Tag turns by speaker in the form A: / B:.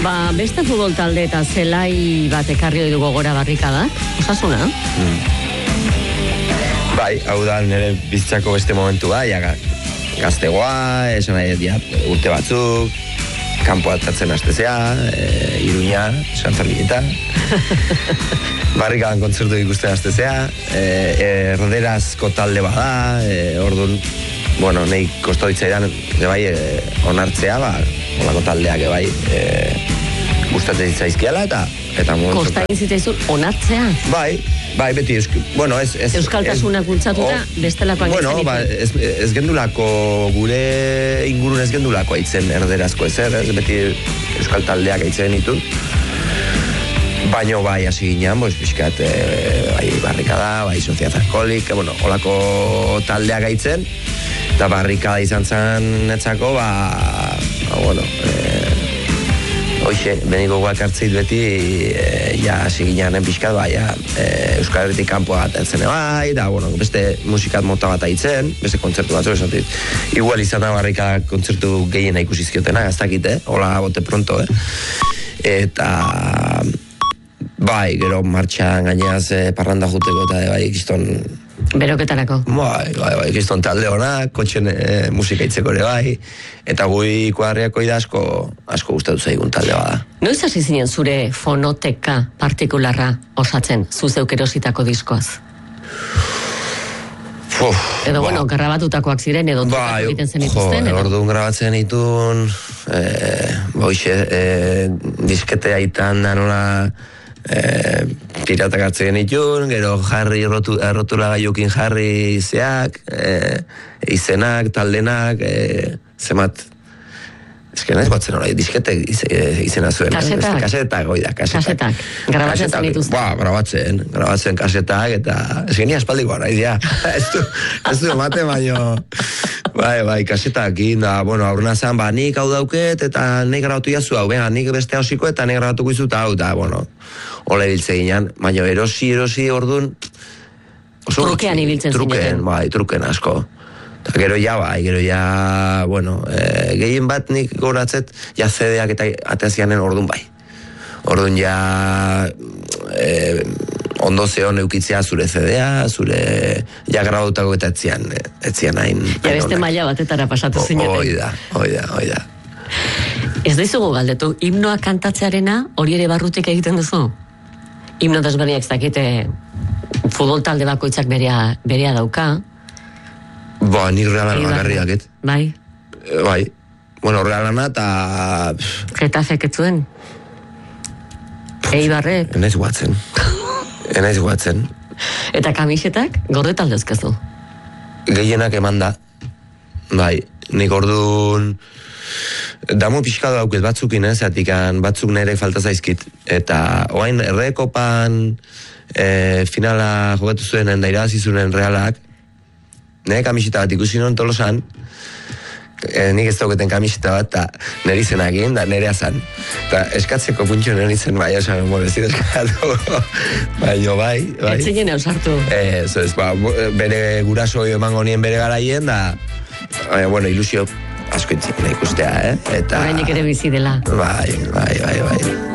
A: Beste futbol talde eta zelai bat ekarri dugu gogora barrikadak, Osasuna?
B: Bai, hau da nire bizitzako beste momentua, gaztegoa, esan nahi urte batzuk, kanpo atatzen astezea, Iruña, San Ferminita, barrikadan kontzertu ikusten astezea, erderazko talde bada, orduan, bueno, nahi kostau ditzaidan, onartzea, olako taldeak, gustatzen ditzaizkiala, eta
A: Kostain zitzaizun onartzea?
B: Bai, beti, bueno, ez...
A: Euskaltasunak bultzatuta, bestelakoan
B: ez gendulako, gure ingurun ez gendulako aitzen erderazko ezer, beti euskal taldeak aitzen ditu. Baina bai, hasi ginean, pixkat, barrikada, Sociedad Alkoholik, olako taldeak aitzen, eta barrikada izan zen netzako, hoxe, beniko guak hartzeit beti, hasi ginean pixkat, Euskal Herritik kanpoa atertzen da, beste musikat mota bat aitzen, beste kontzertu batzuk, esatit. Igual izan da barrika kontzertu gehiena ikusizkiotena, gaztakite, hola bote pronto, Eta, gero martxan gaineaz parranda juteko, eta ikiston...
A: Beroketarako.
B: Ikiston talde honak, kotxen musika itzeko ere eta gui kuadriako asko gustatu zaigun talde bada.
A: Noiz hasi zinen zure fonoteka partikularra osatzen, zuzeuk erositako diskoaz? Edo, grabatutakoak ziren, edo egiten zen ituzten, edo?
B: Orduan grabatzen itun, disketea itan da nola, piratak hartzen itun, gero jarri errotula gaiukin jarri izenak, taldenak, zemat, naiz batzen hori, disketek izena zuen.
A: Kasetak?
B: Kasetak.
A: Grabatzen zen ituzten?
B: Grabatzen kasetak, eta genia espaldikoa nahi, ez du emate, baino, kasetak, aurrena zen, nik hau dauket, eta nik grabatu jazu hau, nik beste hausiko, eta nik grabatuko izuta hau, eta, hola ibiltze ginen, baina erosi orduan,
A: trukean ibiltzen zineten.
B: Truken asko. Eta gero gehien bat nik goratzet, CD-ak eta atezianen orduan bai. Orduan ondo zeon eukitzea zure CD-a, zure grabutako eta etzian hain.
A: Beste maila batetara pasatu zineten.
B: Hoi da.
A: Ez dizugu galdetu, himnoa kantatzearena hori ere barrutik egiten duzu? Himno desberdinak ez dakite futbol talde bakoitzak berea dauka.
B: Nik realana bakarriak,
A: Bai.
B: Realana eta...
A: Getafek etzuen? Eibarrek?
B: Enaiz guatzen.
A: Eta kamisetak gorde talde ezkazu?
B: Gehienak eman da. Nik orduan... Damu pixkado hauket batzukin, zatikan batzuk nire falta zaizkit. Eta oain errekopan finala jogatu zuen irabazizunen Realak, nire kamiseta bat ikusi non Tolosan, nik ez dauketen kamiseta bat, eta nire izenakin, da nire azan. Eta eskatzeko puntxo nire izen, esan, ez eskatu. Bai.
A: Etzinen eusartu.
B: Bere guraso emango nien bere garaien, da, ilusio asko itzik ikustea, eta...
A: Horreinik ere bizi dela.
B: Bai.